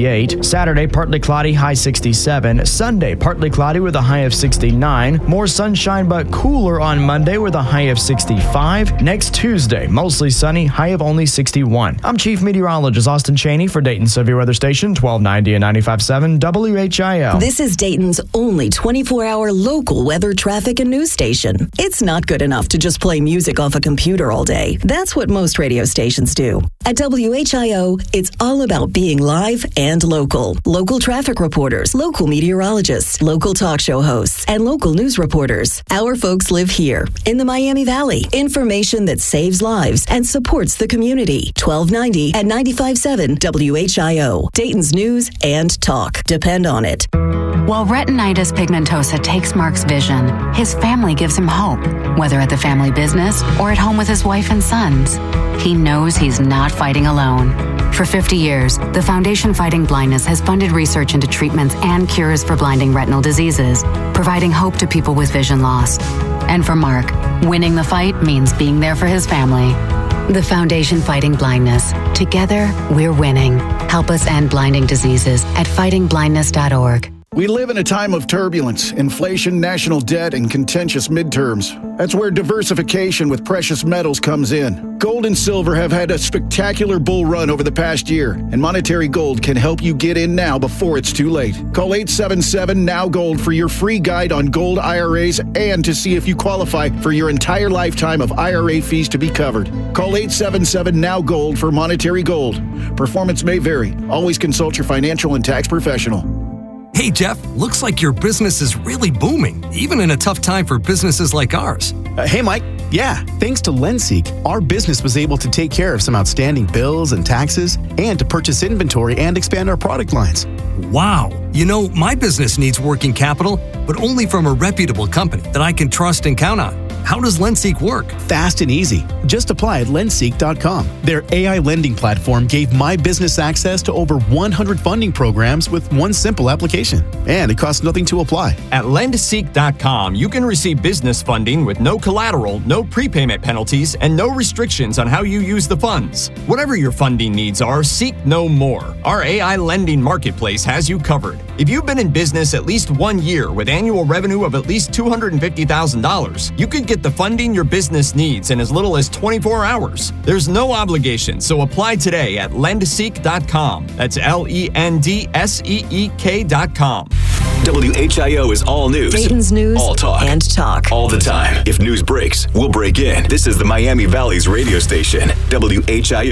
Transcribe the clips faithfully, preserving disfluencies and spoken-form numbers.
sixty-eight. Saturday, partly cloudy, high sixty-seven. Sunday, partly cloudy with a high of sixty-nine. More sunshine but cooler on Monday with a high of sixty-five. Next Tuesday, mostly sunny, high of only sixty-one. I'm Chief Meteorologist Austin Cheney for Dayton Severe Weather Station, twelve ninety and ninety-five point seven W H I L. This is Dayton's only twenty-four hour local weather, traffic, and news station. It's not good enough to just play music off a computer all day. That's what most radio stations do. At W H I O, it's all about being live and local. Local traffic reporters, local meteorologists, local talk show hosts, and local news reporters. Our folks live here in the Miami Valley. Information that saves lives and supports the community. twelve ninety and ninety-five point seven W H I O. Dayton's news and talk. Depend on it. While retinitis pigmentosa takes Mark's vision, his family gives him hope, whether at the family business or at home with his wife and sons. He knows he's not fighting alone. For fifty years, the Foundation Fighting Blindness has funded research into treatments and cures for blinding retinal diseases, providing hope to people with vision loss. And for Mark, winning the fight means being there for his family. The Foundation Fighting Blindness. Together, we're winning. Help us end blinding diseases at fighting blindness dot org. We live in a time of turbulence, inflation, national debt, and contentious midterms. That's where diversification with precious metals comes in. Gold and silver have had a spectacular bull run over the past year, and Monetary Gold can help you get in now before it's too late. Call eight seven seven, N O W Gold for your free guide on gold I R As and to see if you qualify for your entire lifetime of I R A fees to be covered. Call eight seven seven, N O W Gold for Monetary Gold. Performance may vary. Always consult your financial and tax professional. Hey, Jeff, looks like your business is really booming, even in a tough time for businesses like ours. Uh, hey, Mike. Yeah, thanks to LendSeek, our business was able to take care of some outstanding bills and taxes and to purchase inventory and expand our product lines. Wow. You know, my business needs working capital, but only from a reputable company that I can trust and count on. How does LendSeek work? Fast and easy. Just apply at lendseek dot com. Their A I lending platform gave my business access to over one hundred funding programs with one simple application. And it costs nothing to apply. At lendseek dot com, you can receive business funding with no collateral, no prepayment penalties, and no restrictions on how you use the funds. Whatever your funding needs are, seek no more. Our A I lending marketplace has you covered. If you've been in business at least one year with annual revenue of at least two hundred fifty thousand dollars, you could get the funding your business needs in as little as twenty-four hours. There's no obligation, so apply today at lendseek dot com. That's L E N D S E E K dot com. W H I O is all news. Dayton's news all talk. and talk. All the time. If news breaks, we'll break in. This is the Miami Valley's radio station, W H I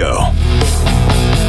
O.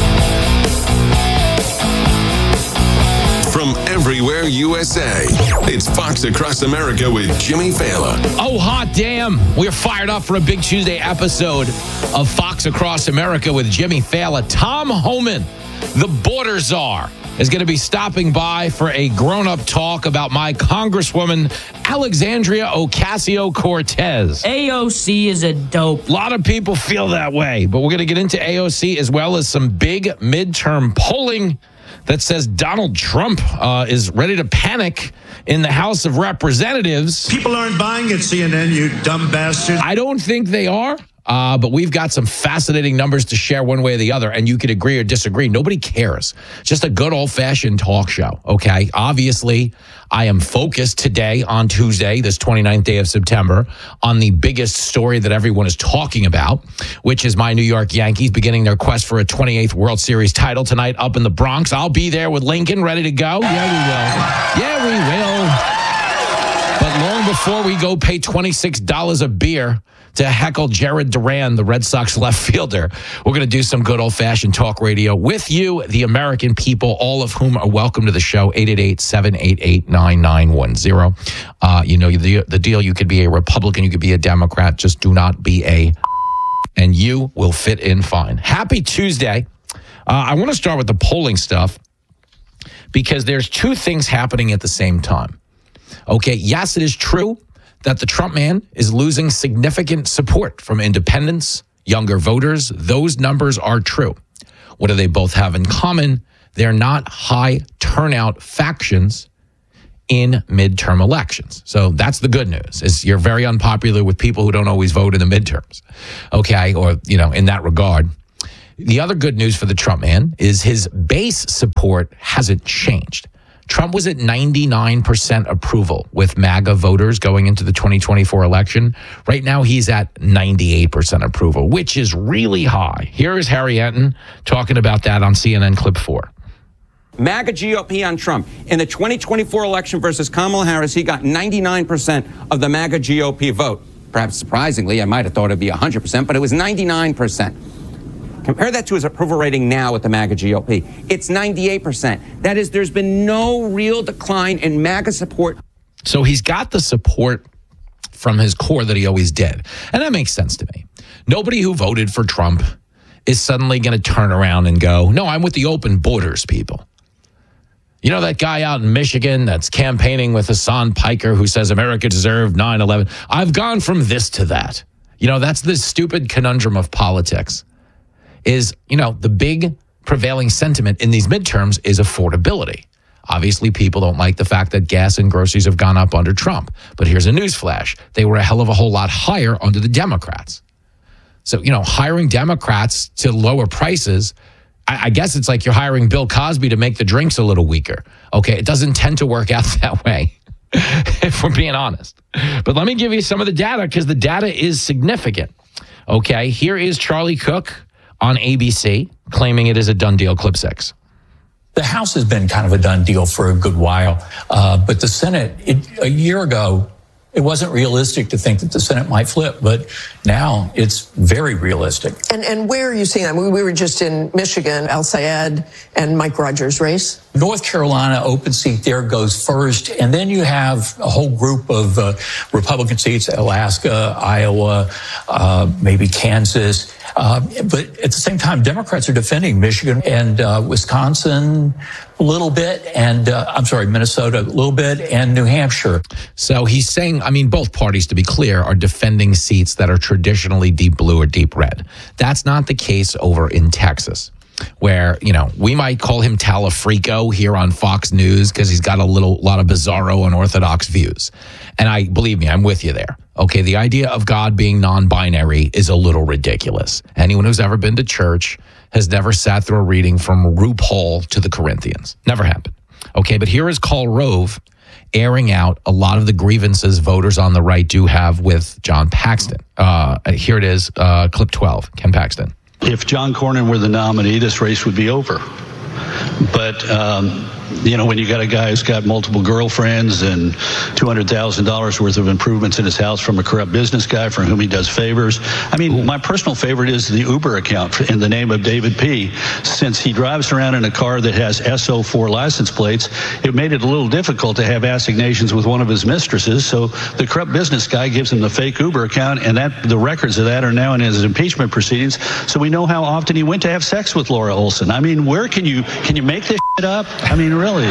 From everywhere U S A, it's Fox Across America with Jimmy Fallon. Oh, hot damn. We're fired up for a big Tuesday episode of Fox Across America with Jimmy Fallon. Tom Homan, the border czar, is going to be stopping by for a grown-up talk about my Congresswoman, Alexandria Ocasio-Cortez. A O C is a dope. A lot of people feel that way, but we're going to get into A O C as well as some big midterm polling that says Donald Trump uh, is ready to panic in the House of Representatives. People aren't buying it, C N N, you dumb bastard. I don't think they are. Uh, but we've got some fascinating numbers to share one way or the other, and you could agree or disagree. Nobody cares. Just a good old-fashioned talk show, okay? Obviously, I am focused today on Tuesday, this twenty-ninth day of September, on the biggest story that everyone is talking about, which is my New York Yankees beginning their quest for a twenty-eighth World Series title tonight up in the Bronx. I'll be there with Lincoln, ready to go. Yeah, we will. Yeah, we will. But long before we go pay twenty-six dollars a beer to heckle Jared Duran, the Red Sox left fielder, we're going to do some good old-fashioned talk radio with you, the American people, all of whom are welcome to the show, eight eight eight, seven eight eight, nine nine one zero. Uh, you know the, the deal, you could be a Republican, you could be a Democrat, just do not be a, and you will fit in fine. Happy Tuesday. Uh, I want to start with the polling stuff because there's two things happening at the same time. Okay, yes, it is true that the Trump man is losing significant support from independents, younger voters. Those numbers are true. What do they both have in common? They're not high turnout factions in midterm elections. So that's the good news, is you're very unpopular with people who don't always vote in the midterms. Okay, or, you know, in that regard. The other good news for the Trump man is his base support hasn't changed. Trump was at ninety-nine percent approval with MAGA voters going into the twenty twenty-four election. Right now, he's at ninety-eight percent approval, which is really high. Here is Harry Enton talking about that on C N N Clip four. MAGA G O P on Trump. In the twenty twenty-four election versus Kamala Harris, he got ninety-nine percent of the MAGA G O P vote. Perhaps surprisingly, I might have thought it'd be one hundred percent, but it was ninety-nine percent. Compare that to his approval rating now with the MAGA G O P. It's ninety-eight percent. That is, there's been no real decline in MAGA support. So he's got the support from his core that he always did. And that makes sense to me. Nobody who voted for Trump is suddenly going to turn around and go, no, I'm with the open borders people. You know that guy out in Michigan that's campaigning with Hassan Piker who says America deserved nine eleven? I've gone from this to that. You know, that's the stupid conundrum of politics. Is, you know, the big prevailing sentiment in these midterms is affordability. Obviously, people don't like the fact that gas and groceries have gone up under Trump. But here's a newsflash. They were a hell of a whole lot higher under the Democrats. So, you know, hiring Democrats to lower prices, I, I guess it's like you're hiring Bill Cosby to make the drinks a little weaker. Okay, it doesn't tend to work out that way, if we're being honest. But let me give you some of the data, because the data is significant. Okay, here is Charlie Cook on A B C, claiming it is a done deal. Clip six. The House has been kind of a done deal for a good while, uh, but the Senate, it, a year ago, it wasn't realistic to think that the Senate might flip, but now it's very realistic. And and where are you seeing that? We, we were just in Michigan, Al Sayed and Mike Rogers' race. North Carolina, open seat there goes first, and then you have a whole group of uh, Republican seats, Alaska, Iowa, uh, maybe Kansas. Uh, but at the same time, Democrats are defending Michigan and uh, Wisconsin a little bit, and uh, I'm sorry, Minnesota a little bit, and New Hampshire. So he's saying, I mean, both parties, to be clear, are defending seats that are traditionally deep blue or deep red. That's not the case over in Texas, where, you know, we might call him Talafrico here on Fox News because he's got a little lot of bizarro unorthodox views. And I believe me, I'm with you there. Okay, the idea of God being non-binary is a little ridiculous. Anyone who's ever been to church has never sat through a reading from RuPaul to the Corinthians. Never happened. Okay, but here is Karl Rove airing out a lot of the grievances voters on the right do have with John Paxton. Uh, here it is, uh, clip twelve, Ken Paxton. If John Cornyn were the nominee, this race would be over. But, um, you know, when you got a guy who's got multiple girlfriends and two hundred thousand dollars worth of improvements in his house from a corrupt business guy for whom he does favors. I mean, Ooh. my personal favorite is the Uber account in the name of David P. Since he drives around in a car that has S O four license plates, it made it a little difficult to have assignations with one of his mistresses. So the corrupt business guy gives him the fake Uber account, and that the records of that are now in his impeachment proceedings. So we know how often he went to have sex with Laura Olson. I mean, where can you can you make this shit up? I mean, really.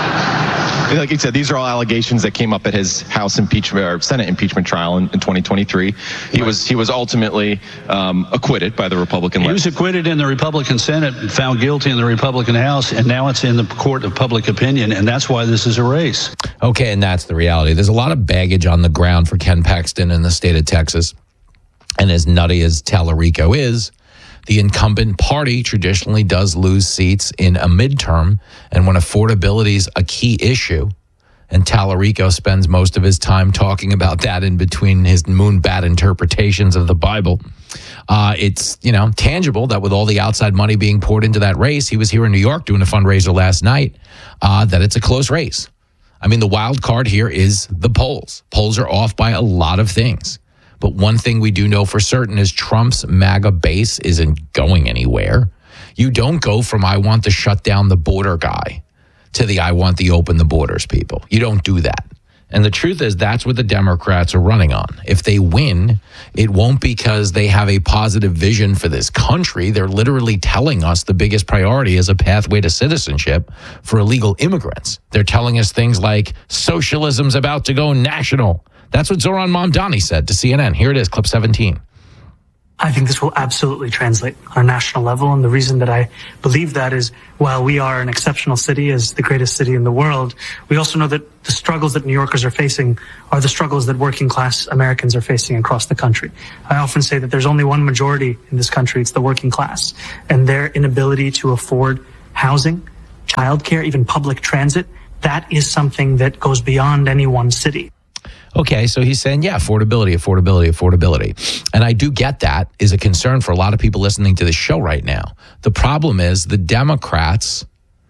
Like you said, these are all allegations that came up at his House impeachment or Senate impeachment trial in, in twenty twenty-three. He right. was he was ultimately um, acquitted by the Republican. He was acquitted in the Republican Senate, found guilty in the Republican House, and now it's in the court of public opinion, and that's why this is a race. Okay, and that's the reality. There's a lot of baggage on the ground for Ken Paxton in the state of Texas, and as nutty as Talarico is, the incumbent party traditionally does lose seats in a midterm, and when affordability is a key issue, and Talarico spends most of his time talking about that in between his moonbat interpretations of the Bible, uh, it's, you know, tangible that with all the outside money being poured into that race, he was here in New York doing a fundraiser last night, uh, that it's a close race. I mean, the wild card here is the polls. Polls are off by a lot of things. But one thing we do know for certain is Trump's MAGA base isn't going anywhere. You don't go from I want to shut down the border guy to the I want to open the borders people. You don't do that. And the truth is that's what the Democrats are running on. If they win, it won't because they have a positive vision for this country. They're literally telling us the biggest priority is a pathway to citizenship for illegal immigrants. They're telling us things like socialism's about to go national. That's what Zoran Mamdani said to C N N. Here it is, clip seventeen. I think this will absolutely translate on a national level. And the reason that I believe that is, while we are an exceptional city as the greatest city in the world, we also know that the struggles that New Yorkers are facing are the struggles that working class Americans are facing across the country. I often say that there's only one majority in this country. It's the working class, and their inability to afford housing, childcare, even public transit. That is something that goes beyond any one city. Okay, so he's saying, yeah, affordability, affordability, affordability. And I do get that is a concern for a lot of people listening to the show right now. The problem is the Democrats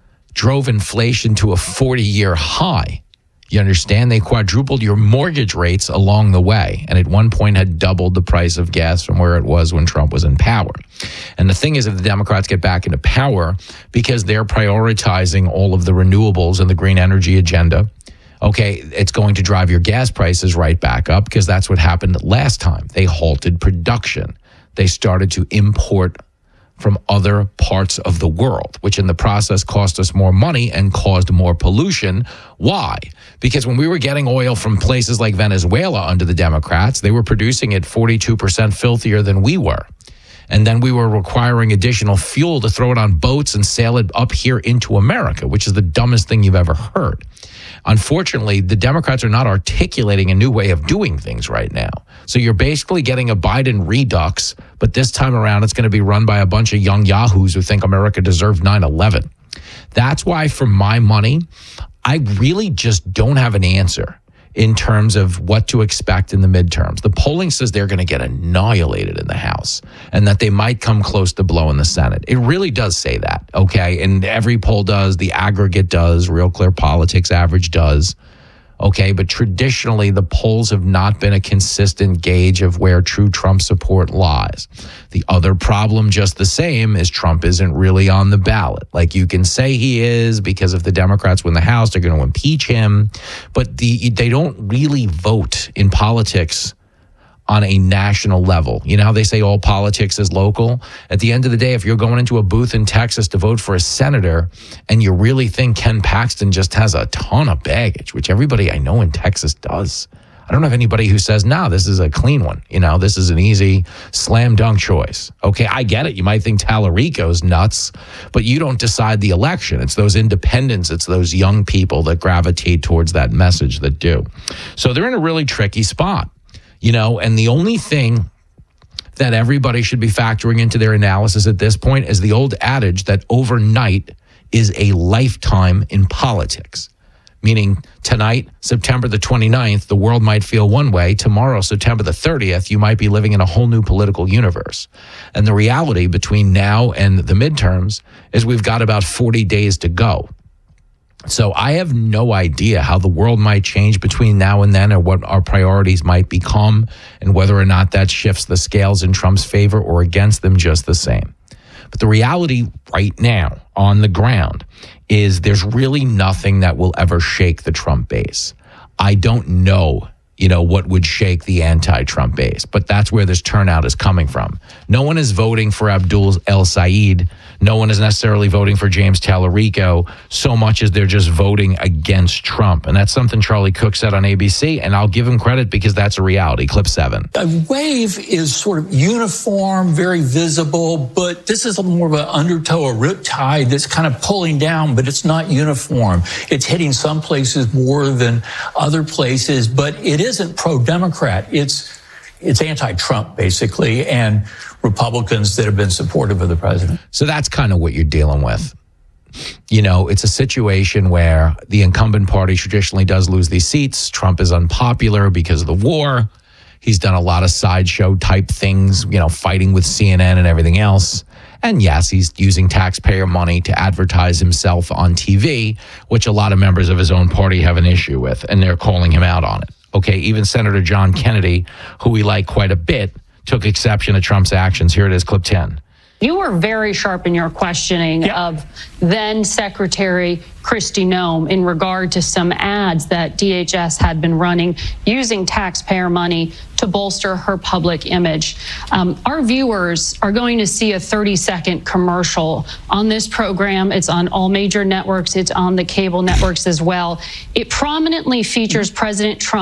drove inflation to a forty-year high. You understand? They quadrupled your mortgage rates along the way, and at one point had doubled the price of gas from where it was when Trump was in power. And the thing is, if the Democrats get back into power, because they're prioritizing all of the renewables and the green energy agenda, okay, it's going to drive your gas prices right back up, because that's what happened last time. They halted production. They started to import from other parts of the world, which in the process cost us more money and caused more pollution. Why? Because when we were getting oil from places like Venezuela under the Democrats, they were producing it forty-two percent filthier than we were. And then we were requiring additional fuel to throw it on boats and sail it up here into America, which is the dumbest thing you've ever heard. Unfortunately, the Democrats are not articulating a new way of doing things right now. So you're basically getting a Biden redux, but this time around it's going to be run by a bunch of young yahoos who think America deserved nine eleven. That's why, for my money, I really just don't have an answer in terms of what to expect in the midterms. The polling says they're going to get annihilated in the House and that they might come close to blowing the Senate. It really does say that, okay? And every poll does, the aggregate does, Real Clear Politics average does, okay? But traditionally, the polls have not been a consistent gauge of where true Trump support lies. The other problem, just the same, is Trump isn't really on the ballot. Like, you can say he is because if the Democrats win the House, they're going to impeach him. But the they don't really vote in politics on a national level. You know how they say all politics is local? At the end of the day, if you're going into a booth in Texas to vote for a senator and you really think Ken Paxton just has a ton of baggage, which everybody I know in Texas does, I don't have anybody who says, no, this is a clean one. You know, this is an easy slam dunk choice. Okay, I get it. You might think Tallarico's nuts, but you don't decide the election. It's those independents, it's those young people that gravitate towards that message that do. So they're in a really tricky spot, you know, and the only thing that everybody should be factoring into their analysis at this point is the old adage that overnight is a lifetime in politics. Meaning tonight, September the twenty-ninth, the world might feel one way. Tomorrow, September the thirtieth, you might be living in a whole new political universe. And the reality between now and the midterms is we've got about forty days to go. So I have no idea how the world might change between now and then, or what our priorities might become, and whether or not that shifts the scales in Trump's favor or against them just the same. But the reality right now on the ground is there's really nothing that will ever shake the Trump base. I don't know, you know, what would shake the anti-Trump base, but that's where this turnout is coming from. No one is voting for Abdul El Sayed. No one is necessarily voting for James Tallarico so much as they're just voting against Trump. And that's something Charlie Cook said on A B C, and I'll give him credit because that's a reality. Clip seven. A wave is sort of uniform, very visible, but this is more of an undertow, a rip tide that's kind of pulling down, but it's not uniform. It's hitting some places more than other places, but it isn't pro-Democrat. It's it's anti-Trump, basically, and Republicans that have been supportive of the president. So that's kind of what you're dealing with. You know, it's a situation where the incumbent party traditionally does lose these seats. Trump is unpopular because of the war. He's done a lot of sideshow type things, you know, fighting with C N N and everything else. And yes, he's using taxpayer money to advertise himself on T V, which a lot of members of his own party have an issue with, and they're calling him out on it. Okay, even Senator John Kennedy, who we like quite a bit, took exception to Trump's actions. Here it is, clip ten. You were very sharp in your questioning yeah. of then Secretary Kristi Noem in regard to some ads that D H S had been running using taxpayer money to bolster her public image. Um, our viewers are going to see a thirty second commercial on this program. It's on all major networks. It's on the cable networks as well. It prominently features President Trump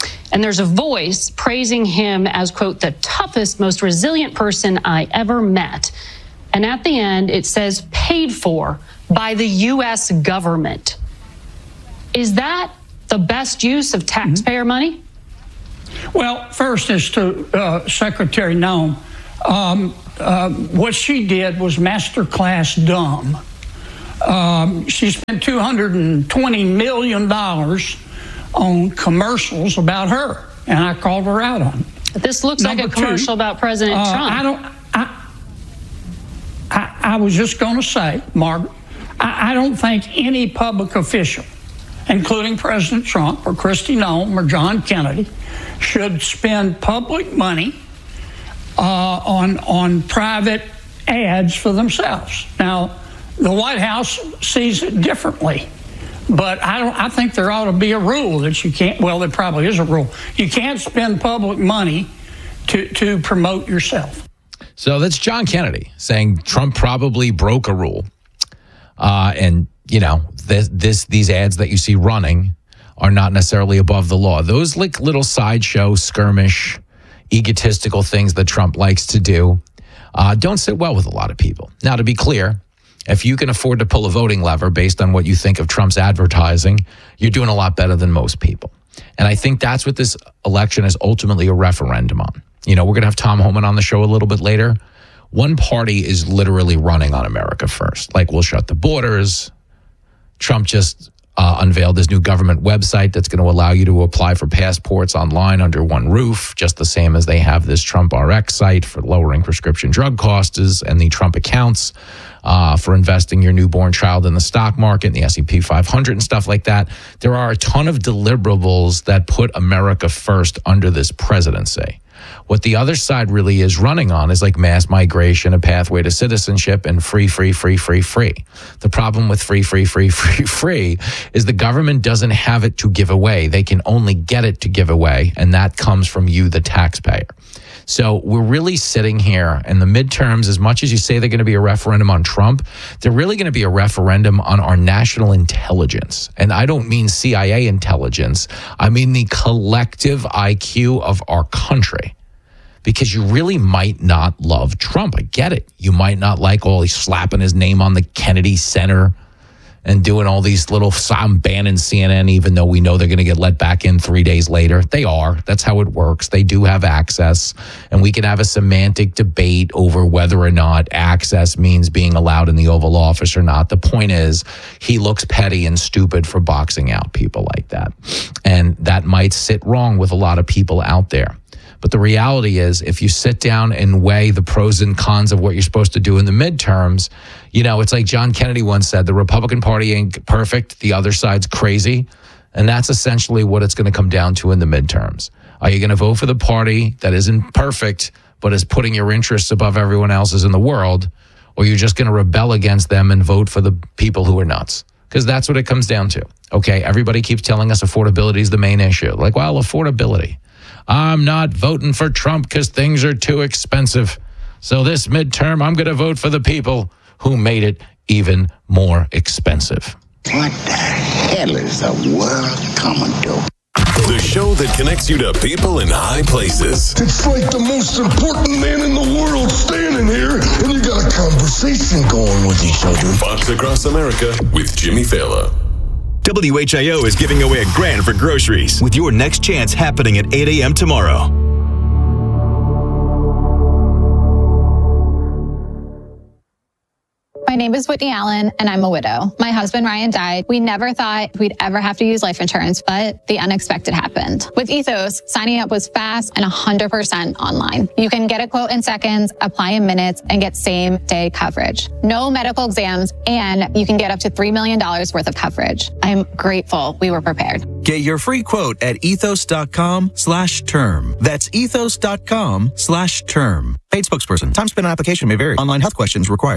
And there's a voice praising him as, quote, the toughest, most resilient person I ever met. And at the end, it says paid for by the U S government. Is that the best use of taxpayer mm-hmm. money? Well, first is to uh, Secretary Noem. Um, uh, what she did was masterclass dumb. Um, she spent two hundred twenty million dollars on commercials about her, and I called her out on it. This looks Number like a commercial two, about President uh, Trump. I don't. I, I, I was just going to say, Margaret, I, I don't think any public official, including President Trump or Kristi Noem or John Kennedy, should spend public money uh, on on private ads for themselves. Now, the White House sees it differently, but I don't. I think there ought to be a rule that you can't. Well, there probably is a rule. You can't spend public money to to promote yourself. So that's John Kennedy saying Trump probably broke a rule, uh, and you know this, this these ads that you see running are not necessarily above the law. Those like little sideshow, skirmish, egotistical things that Trump likes to do uh, don't sit well with a lot of people. Now, to be clear, if you can afford to pull a voting lever based on what you think of Trump's advertising, you're doing a lot better than most people. And I think that's what this election is ultimately a referendum on. You know, we're going to have Tom Homan on the show a little bit later. One party is literally running on America first. Like, we'll shut the borders. Trump just uh, unveiled his new government website that's going to allow you to apply for passports online under one roof, just the same as they have this Trump R X site for lowering prescription drug costs and the Trump accounts uh, for investing your newborn child in the stock market and the S and P five hundred and stuff like that. There are a ton of deliverables that put America first under this presidency. What the other side really is running on is like mass migration, a pathway to citizenship, and free, free, free, free, free. The problem with free, free, free, free, free is the government doesn't have it to give away. They can only get it to give away, and that comes from you, the taxpayer. So we're really sitting here in the midterms, as much as you say they're going to be a referendum on Trump, they're really going to be a referendum on our national intelligence. And I don't mean C I A intelligence. I mean the collective I Q of our country. Because you really might not love Trump. I get it. You might not like all he's slapping his name on the Kennedy Center and doing all these little, I'm banning C N N, even though we know they're going to get let back in three days later. They are. That's how it works. They do have access. And we can have a semantic debate over whether or not access means being allowed in the Oval Office or not. The point is, he looks petty and stupid for boxing out people like that. And that might sit wrong with a lot of people out there. But the reality is, if you sit down and weigh the pros and cons of what you're supposed to do in the midterms, you know, it's like John Kennedy once said, the Republican Party ain't perfect, the other side's crazy. And that's essentially what it's going to come down to in the midterms. Are you going to vote for the party that isn't perfect, but is putting your interests above everyone else's in the world? Or you're just going to rebel against them and vote for the people who are nuts? Because that's what it comes down to. Okay, everybody keeps telling us affordability is the main issue. Like, well, affordability. I'm not voting for Trump because things are too expensive. So this midterm, I'm going to vote for the people who made it even more expensive. What the hell is the world coming to? The show that connects you to people in high places. It's like the most important man in the world standing here, and you got a conversation going with each other. Fox Across America with Jimmy Fallon. W H I O is giving away a grand for groceries with your next chance happening at eight a.m. tomorrow. My name is Whitney Allen, and I'm a widow. My husband, Ryan, died. We never thought we'd ever have to use life insurance, but the unexpected happened. With Ethos, signing up was fast and one hundred percent online. You can get a quote in seconds, apply in minutes, and get same-day coverage. No medical exams, and you can get up to three million dollars worth of coverage. I'm grateful we were prepared. Get your free quote at ethos.com slash term. That's ethos.com slash term. Paid spokesperson. Time spent on application may vary. Online health questions required.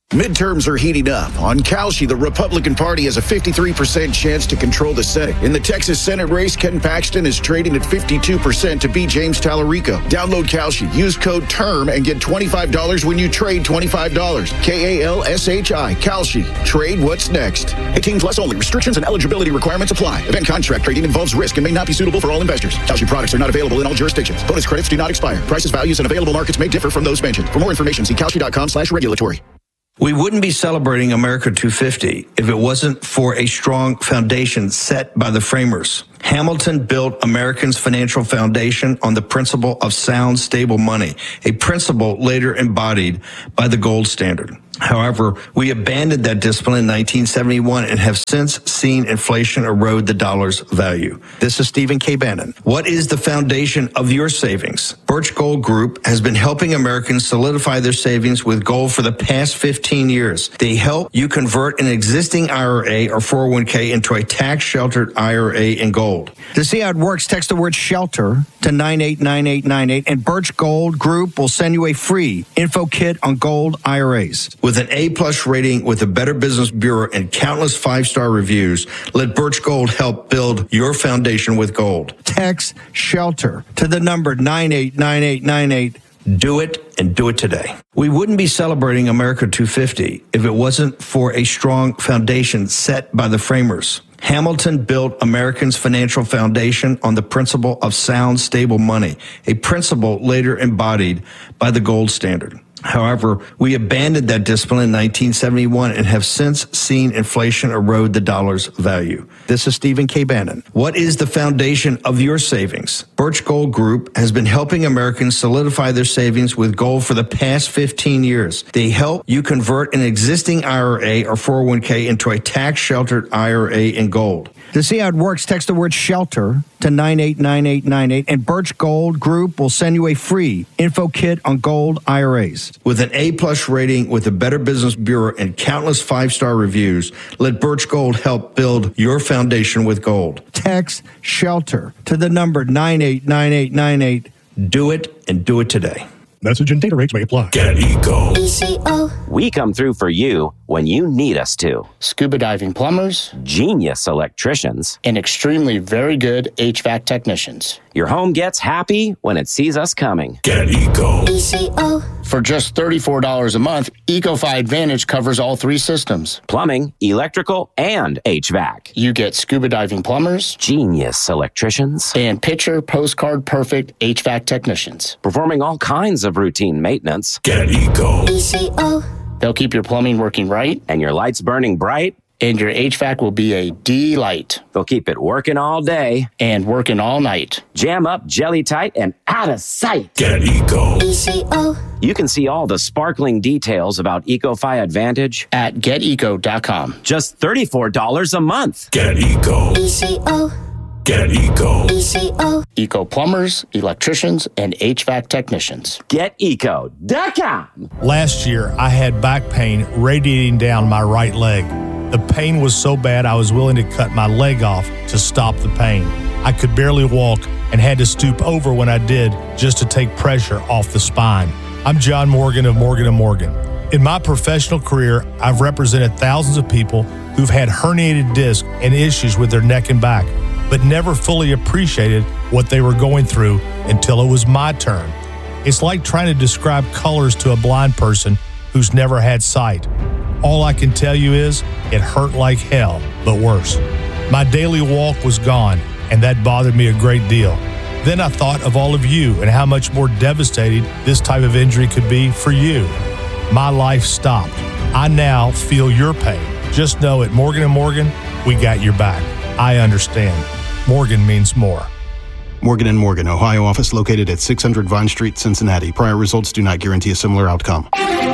Midterms are heating up. On Kalshi, the Republican Party has a fifty-three percent chance to control the Senate. In the Texas Senate race, Ken Paxton is trading at fifty-two percent to beat James Tallarico. Download Kalshi. Use code TERM and get twenty-five dollars when you trade twenty-five dollars. K A L S H I. Kalshi. Trade what's next. eighteen plus only. Restrictions and eligibility requirements apply. Event contract trading involves risk and may not be suitable for all investors. Kalshi products are not available in all jurisdictions. Bonus credits do not expire. Prices, values, and available markets may differ from those mentioned. For more information, see kalshi.com slash regulatory. We wouldn't be celebrating America two fifty if it wasn't for a strong foundation set by the framers. Hamilton built Americans' financial foundation on the principle of sound, stable money, a principle later embodied by the gold standard. However, we abandoned that discipline in nineteen seventy-one and have since seen inflation erode the dollar's value. This is Stephen K. Bannon. What is the foundation of your savings? Birch Gold Group has been helping Americans solidify their savings with gold for the past fifteen years. They help you convert an existing I R A or four oh one k into a tax-sheltered I R A in gold. To see how it works, text the word SHELTER to nine eight nine eight nine eight, and Birch Gold Group will send you a free info kit on gold I R As. With an A-plus rating with the Better Business Bureau and countless five-star reviews, let Birch Gold help build your foundation with gold. Text SHELTER to the number nine eight nine eight nine eight. Do it, and do it today. We wouldn't be celebrating America two fifty if it wasn't for a strong foundation set by the framers. Hamilton built Americans' financial foundation on the principle of sound, stable money, a principle later embodied by the gold standard. However, we abandoned that discipline in nineteen seventy-one and have since seen inflation erode the dollar's value. This is Stephen K. Bannon. What is the foundation of your savings? Birch Gold Group has been helping Americans solidify their savings with gold for the past fifteen years. They help you convert an existing I R A or four oh one k into a tax-sheltered I R A in gold. To see how it works, text the word SHELTER to nine eight nine eight nine eight, and Birch Gold Group will send you a free info kit on gold I R As. With an A-plus rating with the Better Business Bureau and countless five-star reviews, let Birch Gold help build your foundation with gold. Text SHELTER to the number nine eight nine eight nine eight. Do it, and do it today. Message and data rates may apply. Get Eco. E C O. We come through for you when you need us to. Scuba diving plumbers, genius electricians, and extremely very good H V A C technicians. Your home gets happy when it sees us coming. Get Eco. E C O. For just thirty-four dollars a month, EcoFi Advantage covers all three systems. Plumbing, electrical, and H V A C. You get scuba diving plumbers, genius electricians, and picture postcard perfect H V A C technicians. Performing all kinds of routine maintenance. Get Eco. E C O. They'll keep your plumbing working right. And your lights burning bright. And your H V A C will be a delight. They'll keep it working all day. And working all night. Jam up, jelly tight, and out of sight. Get Eco. E C O. You can see all the sparkling details about EcoFi Advantage at get eco dot com. Just thirty-four dollars a month. Get Eco. E C O. Get Eco. E C O. Eco plumbers, electricians, and H V A C technicians. Get eco dot com. Last year, I had back pain radiating down my right leg. The pain was so bad I was willing to cut my leg off to stop the pain. I could barely walk and had to stoop over when I did just to take pressure off the spine. I'm John Morgan of Morgan and Morgan. In my professional career, I've represented thousands of people who've had herniated discs and issues with their neck and back, but never fully appreciated what they were going through until it was my turn. It's like trying to describe colors to a blind person who's never had sight. All I can tell you is it hurt like hell, but worse. My daily walk was gone, and that bothered me a great deal. Then I thought of all of you and how much more devastating this type of injury could be for you. My life stopped. I now feel your pain. Just know at Morgan and Morgan, we got your back. I understand. Morgan means more. Morgan and Morgan, Ohio office located at six hundred Vine Street, Cincinnati. Prior results do not guarantee a similar outcome.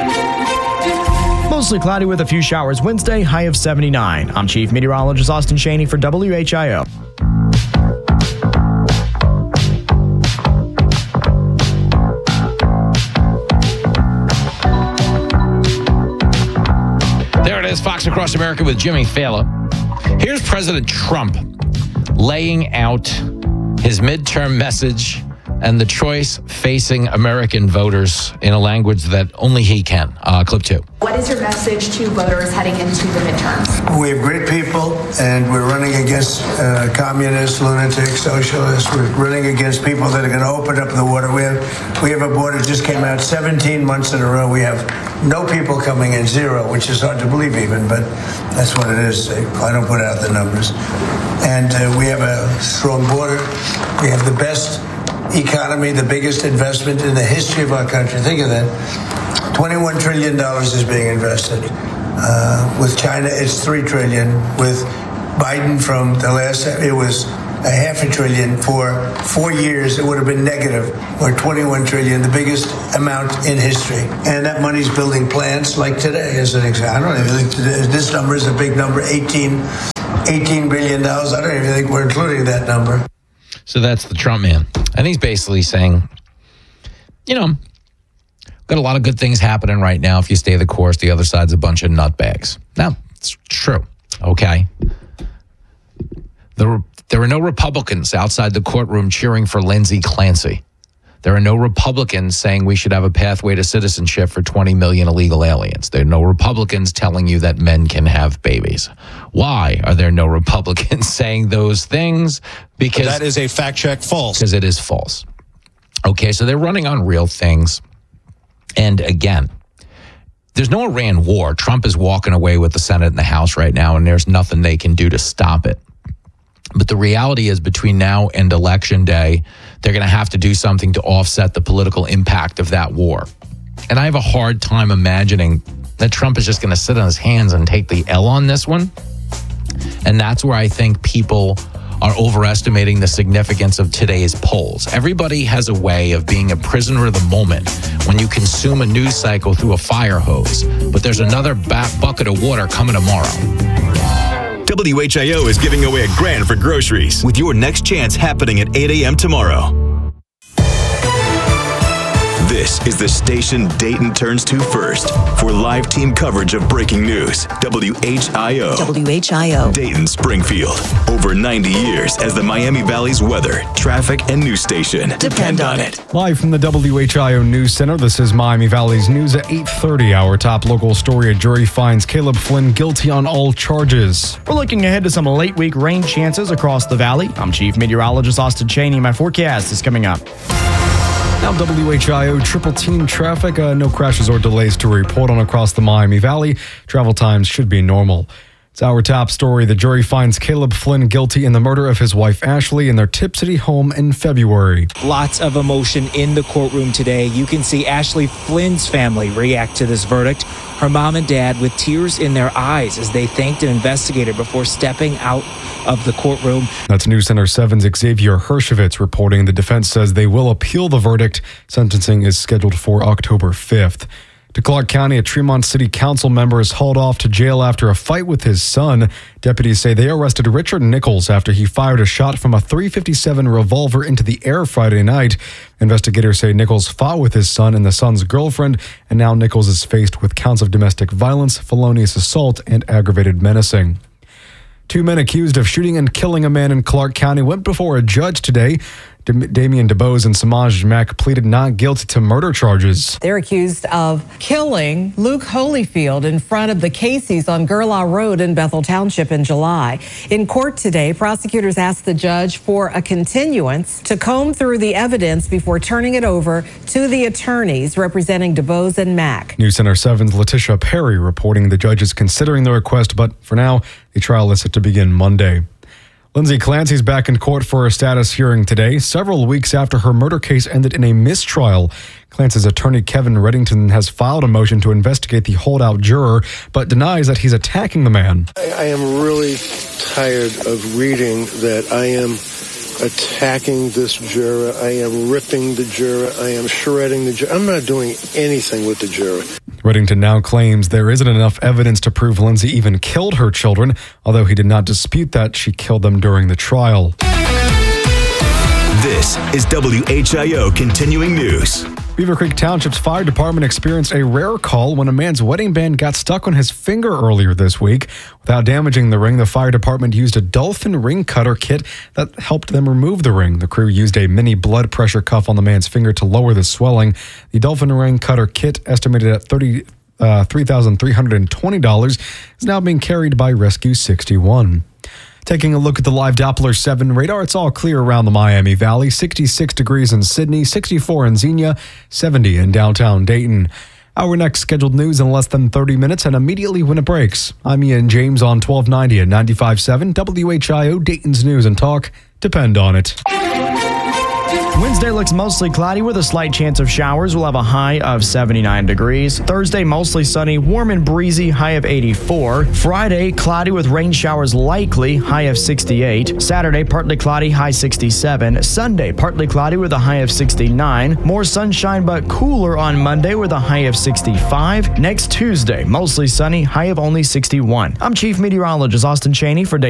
Mostly cloudy with a few showers Wednesday, high of seventy-nine. I'm Chief Meteorologist Austin Cheney for W H I O. There it is, Fox Across America with Jimmy Fallon. Here's President Trump laying out his midterm message and the choice facing American voters in a language that only he can. Uh, clip two. What is your message to voters heading into the midterms? We have great people, and we're running against uh, communists, lunatics, socialists. We're running against people that are going to open up the water. We have we have a border that just came out seventeen months in a row. We have no people coming in, zero, which is hard to believe even, but that's what it is. I don't put out the numbers. And uh, we have a strong border. We have the best economy, the biggest investment in the history of our country. Think of that. twenty-one trillion dollars is being invested. Uh, with China, it's three trillion dollars. With Biden from the last, it was a half a trillion. For four years, it would have been negative, or twenty-one trillion dollars, the biggest amount in history. And that money's building plants like today, as an example. I don't even think today, this number is a big number, eighteen, eighteen billion dollars. I don't even think we're including that number. So that's the Trump man. And he's basically saying, you know, got a lot of good things happening right now. If you stay the course, the other side's a bunch of nutbags. Now, it's true, okay? There, there are no Republicans outside the courtroom cheering for Lindsey Clancy. There are no Republicans saying we should have a pathway to citizenship for twenty million illegal aliens. There are no Republicans telling you that men can have babies. Why are there no Republicans saying those things? Because that is a fact check false. Because it is false. Okay, so they're running on real things. And again, there's no Iran war. Trump is walking away with the Senate and the House right now, and there's nothing they can do to stop it. But the reality is between now and Election Day, they're going to have to do something to offset the political impact of that war. And I have a hard time imagining that Trump is just going to sit on his hands and take the L on this one. And that's where I think people are overestimating the significance of today's polls. Everybody has a way of being a prisoner of the moment when you consume a news cycle through a fire hose. But there's another ba- bucket of water coming tomorrow. W H I O is giving away a grand for groceries with your next chance happening at eight a.m. tomorrow. This is the station Dayton turns to first for live team coverage of breaking news. W H I O. W H I O. Dayton, Springfield. Over ninety years as the Miami Valley's weather, traffic, and news station. Depend on it. Live from the W H I O News Center, this is Miami Valley's news at eight thirty. Our top local story: a jury finds Caleb Flynn guilty on all charges. We're looking ahead to some late week rain chances across the valley. I'm Chief Meteorologist Austin Cheney. My forecast is coming up. Now W H I O triple team traffic. Uh, no crashes or delays to report on across the Miami Valley. Travel times should be normal. It's our top story. The jury finds Caleb Flynn guilty in the murder of his wife Ashley in their Tip City home in February. Lots of emotion in the courtroom today. You can see Ashley Flynn's family react to this verdict. Her mom and dad with tears in their eyes as they thanked an investigator before stepping out of the courtroom. That's News Center seven's Xavier Hershovitz reporting. The defense says they will appeal the verdict. Sentencing is scheduled for October fifth. To Clark County, a Tremont City Council member is hauled off to jail after a fight with his son. Deputies say they arrested Richard Nichols after he fired a shot from a three fifty-seven revolver into the air Friday night. Investigators say Nichols fought with his son and the son's girlfriend, and now Nichols is faced with counts of domestic violence, felonious assault, and aggravated menacing. Two men accused of shooting and killing a man in Clark County went before a judge today. Damian DeBose and Samaj Mack pleaded not guilty to murder charges. They're accused of killing Luke Holyfield in front of the Casey's on Gerlaw Road in Bethel Township in July. In court today, prosecutors asked the judge for a continuance to comb through the evidence before turning it over to the attorneys representing DeBose and Mack. News Center seven's Letitia Perry reporting the judge is considering the request, but for now, the trial is set to begin Monday. Lindsey Clancy's back in court for a status hearing today, several weeks after her murder case ended in a mistrial. Clancy's attorney, Kevin Reddington, has filed a motion to investigate the holdout juror, but denies that he's attacking the man. I, I am really tired of reading that I am attacking this juror. I am ripping the juror. I am shredding the juror. I'm not doing anything with the juror. Reddington now claims there isn't enough evidence to prove Lindsey even killed her children, although he did not dispute that she killed them during the trial. This is W H I O Continuing News. Beaver Creek Township's fire department experienced a rare call when a man's wedding band got stuck on his finger earlier this week. Without damaging the ring, the fire department used a Dolphin ring cutter kit that helped them remove the ring. The crew used a mini blood pressure cuff on the man's finger to lower the swelling. The Dolphin ring cutter kit, estimated at thirty, uh, three thousand three hundred twenty dollars, is now being carried by Rescue sixty-one. Taking a look at the live Doppler seven radar, it's all clear around the Miami Valley. sixty-six degrees in Sydney, sixty-four in Xenia, seventy in downtown Dayton. Our next scheduled news in less than thirty minutes and immediately when it breaks. I'm Ian James on twelve ninety and ninety-five point seven W H I O, Dayton's News and Talk. Depend on it. Wednesday looks mostly cloudy with a slight chance of showers. We'll have a high of seventy-nine degrees. Thursday, mostly sunny, warm and breezy, high of eighty-four. Friday, cloudy with rain showers likely, high of sixty-eight. Saturday, partly cloudy, high sixty-seven. Sunday, partly cloudy with a high of sixty-nine. More sunshine but cooler on Monday with a high of sixty-five. Next Tuesday, mostly sunny, high of only sixty-one. I'm Chief Meteorologist Austin Cheney for Day.